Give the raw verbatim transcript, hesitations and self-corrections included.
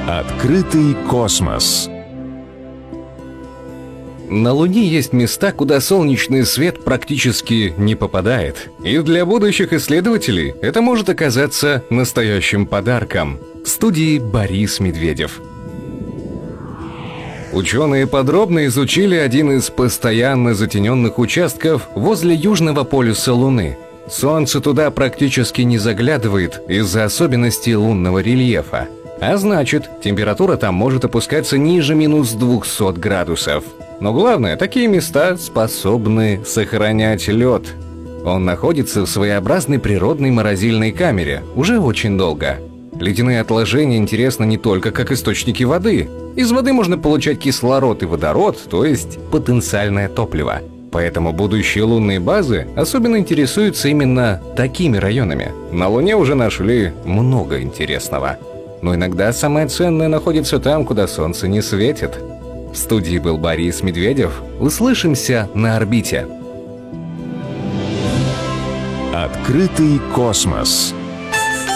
Открытый космос. На Луне есть места, куда солнечный свет практически не попадает. И для будущих исследователей это может оказаться настоящим подарком. В студии Борис Медведев. Ученые подробно изучили один из постоянно затененных участков возле южного полюса Луны. Солнце туда практически не заглядывает из-за особенностей лунного рельефа. А значит, температура там может опускаться ниже минус двухсот градусов. Но главное, такие места способны сохранять лед. Он находится в своеобразной природной морозильной камере уже очень долго. Ледяные отложения интересны не только как источники воды. Из воды можно получать кислород и водород, то есть потенциальное топливо. Поэтому будущие лунные базы особенно интересуются именно такими районами. На Луне уже нашли много интересного. Но иногда самое ценное находится там, куда солнце не светит. В студии был Борис Медведев. Услышимся на орбите. Открытый космос.